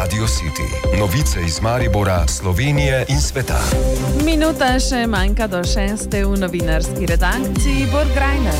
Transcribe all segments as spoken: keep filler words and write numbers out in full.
Radio City. Novice iz Maribora, Slovenije in sveta. Minuta še manjka do šeste v novinarski redakciji. Borgrajner.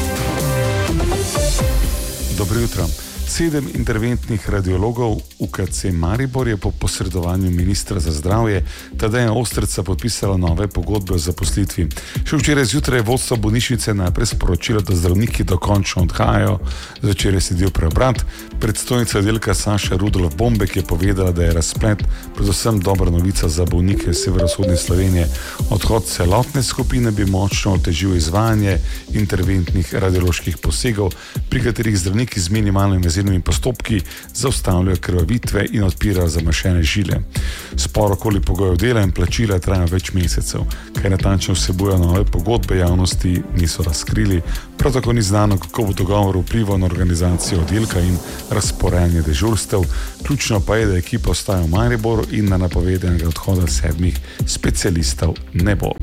Dobro jutro. Sedem interventnih radiologov U K C Maribor je po posredovanju ministra za zdravje Tadeja Osterca podpisalo nove pogodbe o zaposlitvi. Še včeraj zjutraj je vodstvo bolnišnice najprej sporočilo, da zdravniki dokončno odhajajo, zvečer je sledil preobrat. Predstojnica oddelka Saša Rudolf Bombek je povedala, da je razplet predvsem dobra novica za bolnike severovzhodne Slovenije. Odhod celotne skupine bi močno otežil izvajanje interventnih radioloških posegov, pri katerih zdravniki z minimalno invazivnimi postopki zaustavljajo krvavitve in odpirajo zamašene žile. Spor okoli pogojev dela in plačila traja več mesecev. Kaj natančno vsebujejo nove pogodbe, javnosti niso razkrili. Prav tako ni znano, kako bo dogovor vplival na organizacijo oddelka in razporejanje dežurstev. Ključno pa je, da ekipa ostaja v Mariboru in na napovedanega odhoda sedmih specialistov ne bo.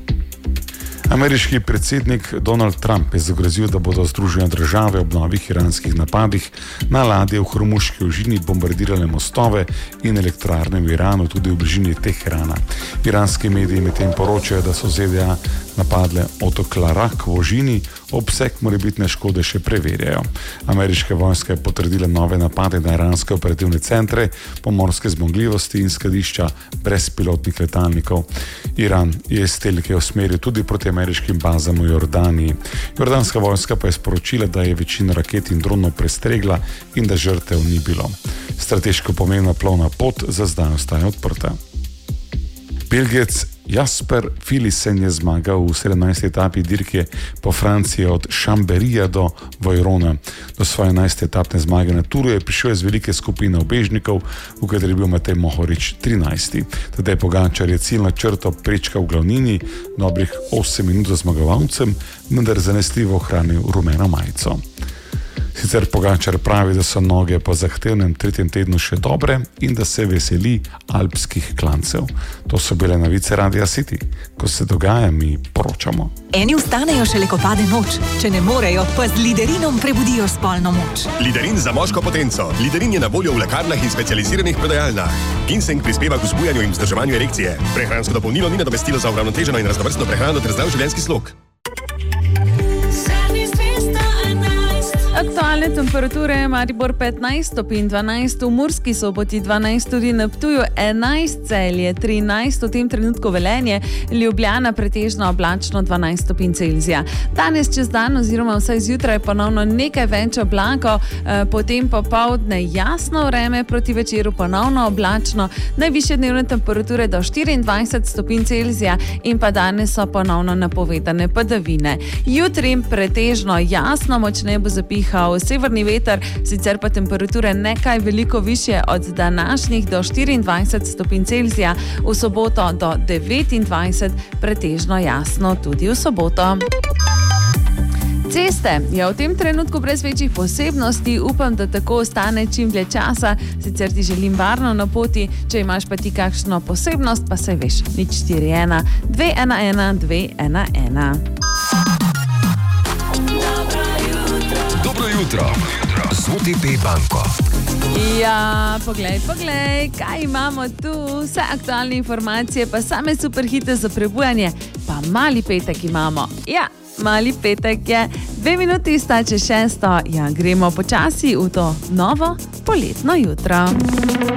Ameriški predsednik Donald Trump je zagrozil, da bodo Združene države ob novih iranskih napadih na ladje v Hormuški ožini bombardirale mostove in elektrarne v Iranu, tudi v bližini Teherana. Iranski mediji medtem poročajo, da so Z D A napadle otok Larak v ožini, obseg morebitne škode še preverjajo. Ameriška vojska je potrdila nove napade na iranske operativne centre, pomorske zmogljivosti in skladišča brezpilotnih letalnikov. Iran je izstrelke usmeril tudi proti ameriškim bazam v Jordaniji. Jordanska vojska pa je sporočila, da je večino raket in dronov prestregla in da žrtev ni bilo. Strateško pomembna plovna pot za zdaj ostaja odprta. Belgijec Jasper Philipsen je zmagal v sedemnajsti etapi dirke po Franciji od Chambéryja do Vojrona. Do svoje enajste etapne zmage na Turu je prišel iz velike skupine ubežnikov, v kateri je bil Matej Mohorič trinajsti. Tadej Pogačar je ciljno črto prečkal v glavnini, dobrih osem minut za zmagovalcem, vendar zanesljivo ohranil rumeno majico. Sicer Pogačar pravi, da so noge po zahtevnem tretjem tednu še dobre in da se veseli alpskih klancev. To so bile novice Radia City. Ko se dogaja, mi poročamo. Eni vstanejo šele, ko pade noč. Če ne morejo, pa z Liderinom prebudijo spolno moč. Liderin za moško potenco. Liderin je na voljo v lekarnah in specializiranih prodajalnah. Ginseng prispeva k vzbujanju in vzdrževanju erekcije. Prehransko dopolnilo ni nadomestilo za uravnoteženo in raznovrstno prehrano ter zdrav življenjski slog. Aktualne temperature: Maribor petnajst stopinj, dvanajst v Murski Soboti, dvanajst tudi na Ptuju, enajst Celje, trinajst v tem trenutku Velenje, Ljubljana pretežno oblačno, dvanajst stopinj Celzija. Danes čez dan oziroma vsaj zjutraj ponovno nekaj več oblakov, potem popoldne jasno vreme, proti večeru ponovno oblačno, najvišje dnevne temperature do štiriindvajset stopinj Celzija in pa danes so ponovno napovedane padavine. Jutri pretežno jasno, močneje bo zapihal severni veter, sicer pa temperature nekaj veliko višje od današnjih do štiriindvajset stopinj Celzija, v soboto do devetindvajset, pretežno jasno tudi v soboto. Ceste je v tem trenutku brez večjih posebnosti, upam, da tako ostane čim dlje časa, sicer ti želim varno na poti, če imaš pa ti kakšno posebnost, pa se veš, nič štiri ena dve ena ena dve ena ena. Jutro z O T P banko. Ja, poglej, poglej, kaj imamo tu, vse aktualne informacije, pa same superhite za prebujanje, pa mali petek imamo. Ja, mali petek je, dve minuti stače šesto, ja, gremo počasi v to novo poletno jutro.